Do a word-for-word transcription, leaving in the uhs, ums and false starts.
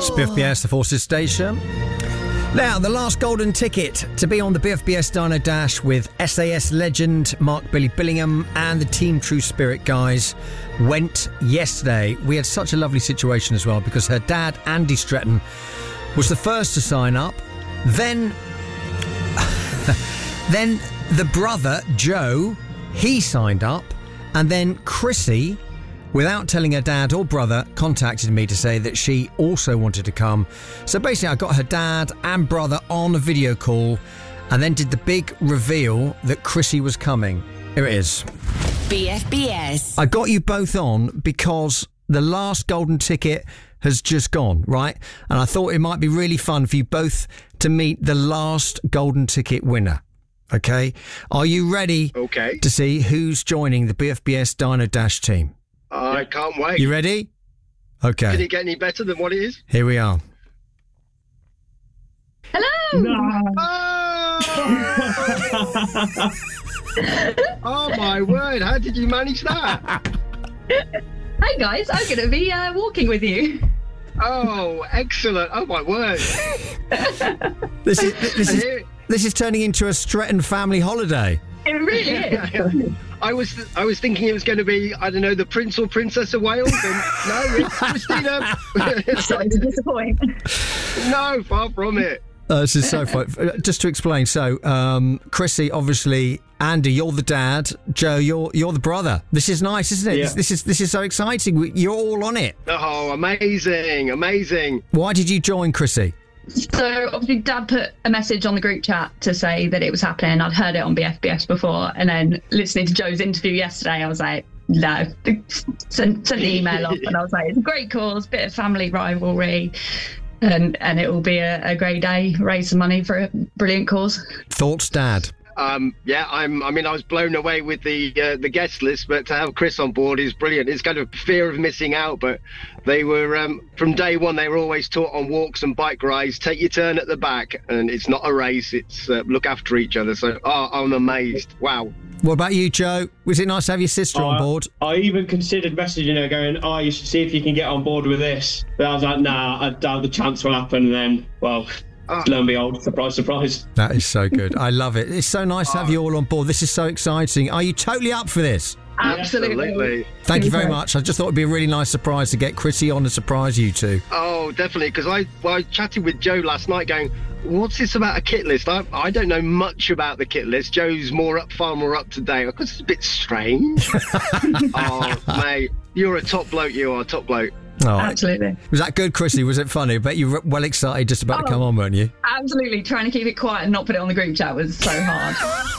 It's B F B S, the Forces Station. Now, the last golden ticket to be on the B F B S Dino Dash with S A S legend Mark Billy Billingham and the Team True Spirit guys went yesterday. We had such a lovely situation as well because her dad, Andy Stretton, was the first to sign up. Then, then the brother, Joe, he signed up. And then Chrissy, without telling her dad or brother, contacted me to say that she also wanted to come. So basically, I got her dad and brother on a video call and then did the big reveal that Chrissy was coming. Here it is. B F B S. I got you both on because the last golden ticket has just gone, right? And I thought it might be really fun for you both to meet the last golden ticket winner. Okay? Are you ready okay. to see who's joining the B F B S Dino Dash team? I can't wait. You ready? Okay. Can it get any better than what it is? Here we are. Hello! No. Oh! Oh my word, how did you manage that? Hi guys, I'm going to be uh, walking with you. Oh, excellent. Oh my word. This is this is this is turning into a Stretton family holiday. It really is. I was I was thinking it was going to be, I don't know, the Prince or Princess of Wales. And no, it's Christina. Sorry to disappoint. No, far from it. Uh, this is so fun. Just to explain, so um, Chrissy, obviously, Andy, you're the dad. Joe, you're you're the brother. This is nice, isn't it? Yeah. This, this is this is so exciting. You're all on it. Oh, amazing, amazing. Why did you join, Chrissy? So obviously Dad put a message on the group chat to say that it was happening. I'd heard it on B F B S before, and then listening to Joe's interview yesterday, I was like, no, send, send the email off, and I was like, it's a great cause, bit of family rivalry, and and it will be a, a great day, raise some money for a brilliant cause. Thoughts, Dad? Um, yeah, I'm. I mean, I was blown away with the uh, the guest list, but to have Chris on board is brilliant. It's kind of fear of missing out, but they were um, from day one. They were always taught on walks and bike rides. Take your turn at the back, and it's not a race. It's uh, look after each other. So, oh, I'm amazed. Wow. What about you, Joe? Was it nice to have your sister uh, on board? I even considered messaging her, going, "Oh, you should see if you can get on board with this." But I was like, "Nah, I doubt the chance will happen." And then, well. Oh. Lo and behold, surprise, surprise. That is so good. I love it. It's so nice to have you all on board. This is so exciting. Are you totally up for this? Absolutely. Absolutely. Thank you very much. I just thought it'd be a really nice surprise to get Chrissy on and surprise you two. Oh, definitely. Because I, well, I chatted with Joe last night going, what's this about a kit list? I, I don't know much about the kit list. Joe's more up, far more up to date. Because it's a bit strange. Oh, mate, you're a top bloke. You are a top bloke. Oh, Absolutely. Was that good, Chrissy? Was it funny? I bet you were well excited just about Oh, to come on, weren't you? Absolutely. Trying to keep it quiet and not put it on the group chat was so hard.